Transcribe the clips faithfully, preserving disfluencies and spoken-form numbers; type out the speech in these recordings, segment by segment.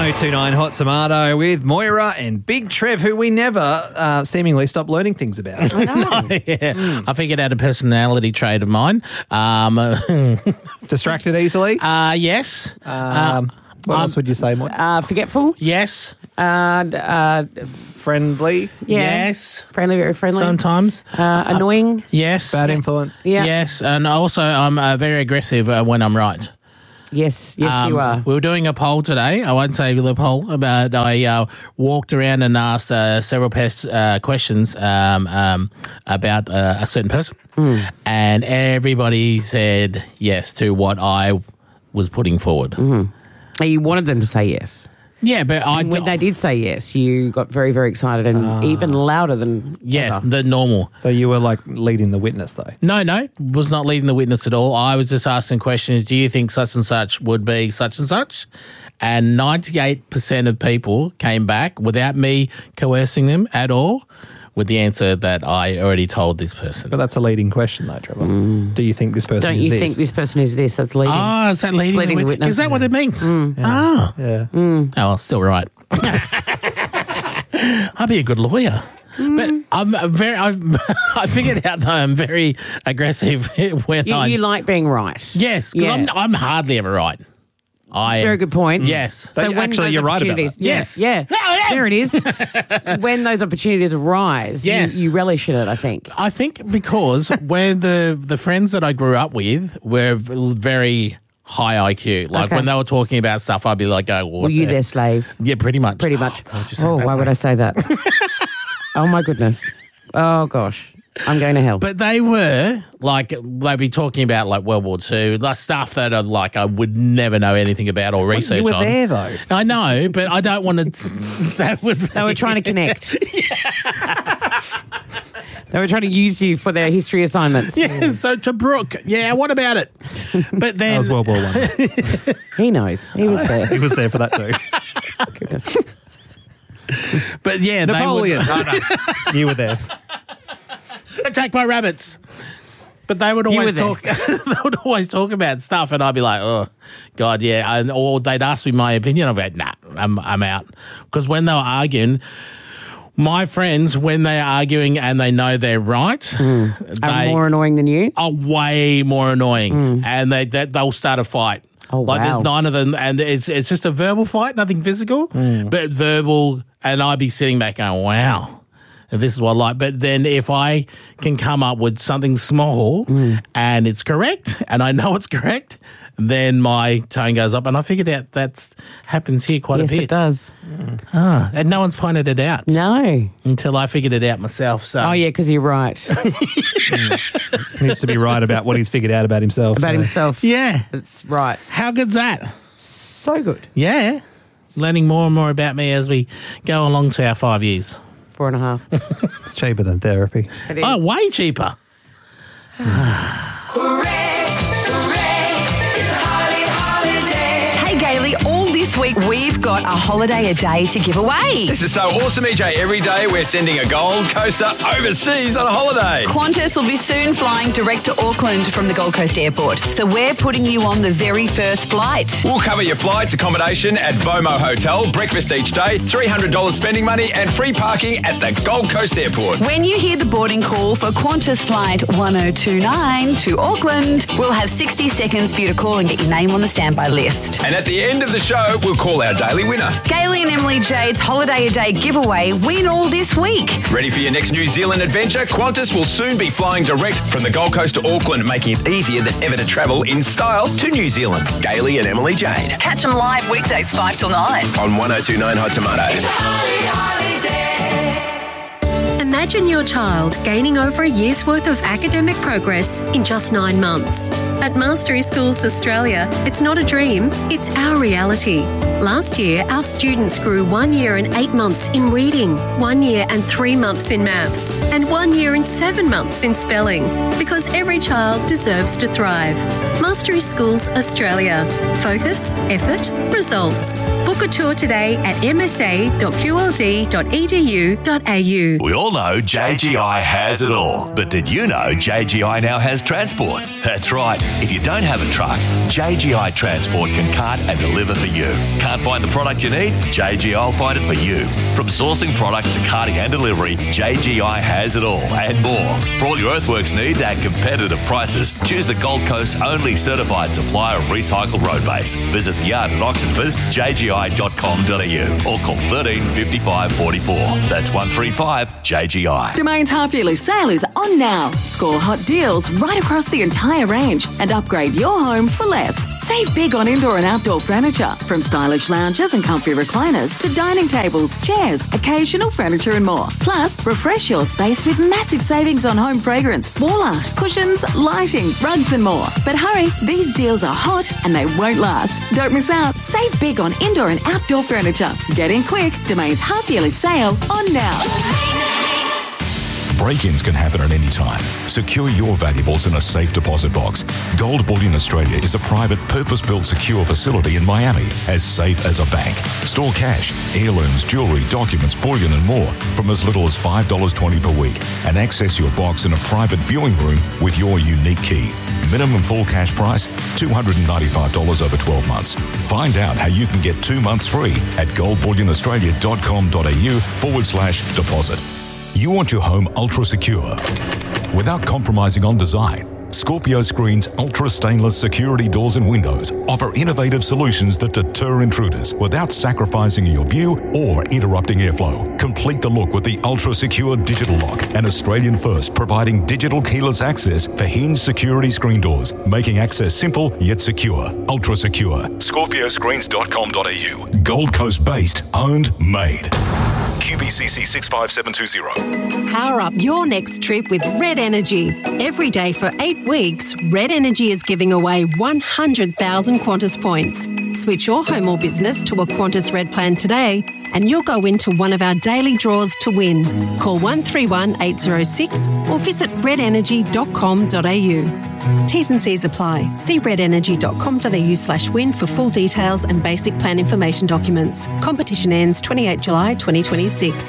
oh two nine Hot Tomato with Moira and Big Trev, who we never uh, seemingly stop learning things about. I know. yeah. mm. I figured out a personality trait of mine. Um, Distracted easily? uh, yes. Um, what um, else would you say, Moira? Uh, forgetful. Yes. Uh, uh, Friendly? yeah. Yes. Friendly, very friendly. Sometimes. Uh, annoying. Yes. Bad influence? Yeah. Yes. And also, I'm uh, very aggressive uh, when I'm right. Yes. Yes, Um, you are. We were doing a poll today. I won't say the poll, but I uh, walked around and asked uh, several pers- uh, questions um, um, about uh, a certain person, Mm. and everybody said yes to what I was putting forward. Mm-hmm. You wanted them to say yes. Yeah, but I And when they did say yes, you got very, very excited and even louder than yes, ever. the normal. So you were like leading the witness, though? No, no, was not leading the witness at all. I was just asking questions. Do you think such and such would be such and such? And ninety-eight percent of people came back without me coercing them at all with the answer that I already told this person. But that's a leading question, though, Trevor. Do you think this person Don't is you this? think this person is this? That's leading. Oh, is that leading, leading the, the witness? witness. Is that what it means? Oh. Yeah. Oh, well, still right. I'll be a good lawyer. But I'm very, I've, I figured out that I'm very aggressive when you, I... you like being right. Yes, because Yeah. I'm, I'm hardly ever right. I Very am- good point. Yes. So when actually, those you're right about opportunities- that. Yes. Yeah. Oh, yeah. There it is. When those opportunities arise, Yes. you, you relish in it, I think. I think because when the, the friends that I grew up with were v- very high I Q. Like Okay. when they were talking about stuff, I'd be like, oh, what Were you the- their slave? Yeah, pretty much. Pretty much. why'd you say Oh, that, why would mate? I say that? Oh, my goodness. Oh, gosh. I'm going to hell. But they were like they'd be talking about like World War Two, like stuff that I like I would never know anything about or research You were on. there, though. I know, but I don't want to. That would. They were trying to connect. They were trying to use you for their history assignments. Yeah, so to Brooke, yeah, what about it? But then That was World War One. He knows. He was there. He was there for that, too. Goodness. But yeah, Napoleon. they would No, no. You were there. attack my rabbits. But they would You always were talk. They would always talk about stuff, and I'd be like, "Oh, God, yeah." And, or they'd ask me my opinion. I'd be like, "Nah, I'm I'm out." Because when they were arguing, my friends, when they're arguing and they know they're right, Mm. Are they more annoying than you? are way more annoying, and they, they they'll start a fight. Oh, like wow. there's nine of them, and it's it's just a verbal fight, nothing physical, but verbal. And I'd be sitting back going, "Wow, this is what I like." But then if I can come up with something small and it's correct, and I know it's correct, then my tone goes up. And I figured out that's happens here quite Yes, a bit. it does. Ah, and no one's pointed it out No. until I figured it out myself. So Oh, yeah, because you're right. He needs to be right about what he's figured out about himself. About so. himself. yeah, That's right. how good's that? So good. Yeah. Learning more and more about me as we go along to our five years. Four and a half. It's cheaper than therapy. It is. Oh, way cheaper. Hey Gailey, all this week we've got a holiday a day to give away. This is so awesome, E J. Every day we're sending a Gold Coaster overseas on a holiday. Qantas will be soon flying direct to Auckland from the Gold Coast Airport. So we're putting you on the very first flight. We'll cover your flights, accommodation at Vomo Hotel, breakfast each day, three hundred dollars spending money and free parking at the Gold Coast Airport. When you hear the boarding call for Qantas Flight one oh two nine to Auckland, we'll have sixty seconds for you to call and get your name on the standby list. And at the end of the show, we'll call our daily winner. Gailey and Emily Jade's Holiday a Day giveaway win all this week. Ready for your next New Zealand adventure? Qantas will soon be flying direct from the Gold Coast to Auckland, making it easier than ever to travel in style to New Zealand. Gailey and Emily Jade Catch them live weekdays five till nine. on one oh two nine Hot Tomato. Imagine your child gaining over a year's worth of academic progress in just nine months. At Mastery Schools Australia, it's not a dream, it's our reality. Last year, our students grew one year and eight months in reading, one year and three months in maths, and one year and seven months in spelling, because every child deserves to thrive. Mastery Schools Australia. Focus, effort, results. Book a tour today at m s a dot q l d dot e d u dot a u. We all know know J G I has it all. But did you know J G I now has transport? That's right. If you don't have a truck, J G I Transport can cart and deliver for you. Can't find the product you need? J G I will find it for you. From sourcing product to carting and delivery, J G I has it all and more. For all your earthworks needs at competitive prices, choose the Gold Coast's only certified supplier of recycled road base. Visit the yard at Oxenford, j g i dot com dot a u or call thirteen fifty-five forty-four. That's one three five J G I. Domain's half-yearly sale is on now. Score hot deals right across the entire range and upgrade your home for less. Save big on indoor and outdoor furniture, from stylish lounges and comfy recliners to dining tables, chairs, occasional furniture and more. Plus, refresh your space with massive savings on home fragrance, wall art, cushions, lighting, rugs and more. But hurry, these deals are hot and they won't last. Don't miss out. Save big on indoor and outdoor furniture. Get in quick. Domain's half-yearly sale on now. Break-ins can happen at any time. Secure your valuables in a safe deposit box. Gold Bullion Australia is a private, purpose-built secure facility in Miami, as safe as a bank. Store cash, heirlooms, jewellery, documents, bullion and more from as little as five dollars twenty per week, and access your box in a private viewing room with your unique key. Minimum full cash price, two hundred ninety-five dollars over twelve months. Find out how you can get two months free at gold bullion australia dot com dot a u forward slash deposit. You want your home ultra secure without compromising on design. Scorpio Screen's ultra stainless security doors and windows offer innovative solutions that deter intruders without sacrificing your view or interrupting airflow. Complete the look with the ultra secure digital lock, an Australian first providing digital keyless access for hinged security screen doors, making access simple yet secure. Ultra secure. scorpio screens dot com dot a u. Gold Coast based, owned, made. Q B C C six five seven two zero. Power up your next trip with Red Energy. Every day for eight weeks, Red Energy is giving away one hundred thousand Qantas points. Switch your home or business to a Qantas Red plan today and you'll go into one of our daily draws to win. Call one three one eight zero six or visit red energy dot com dot a u. T's and C's apply. See red energy dot com dot a u slash win for full details and basic plan information documents. Competition ends twenty-eighth of July twenty twenty-six.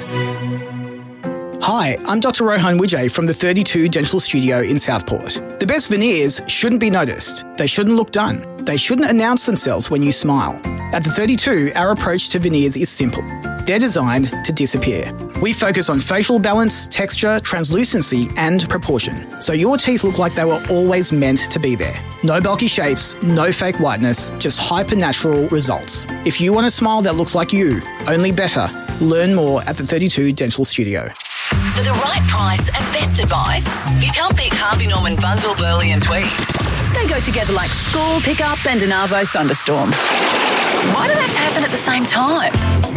Hi, I'm Doctor Rohan Wijay from the thirty-two Dental Studio in Southport. The best veneers shouldn't be noticed. They shouldn't look done. They shouldn't announce themselves when you smile. At the thirty-two, our approach to veneers is simple. They're designed to disappear. We focus on facial balance, texture, translucency, and proportion, so your teeth look like they were always meant to be there. No bulky shapes, no fake whiteness, just hyper-natural results. If you want a smile that looks like you, only better. Learn more at the thirty-two Dental Studio. For the right price and best advice, you can't pick Harvey Norman Bundle, Burley and Tweed. They go together like school pickup and an Arvo thunderstorm. Why do they have to happen at the same time?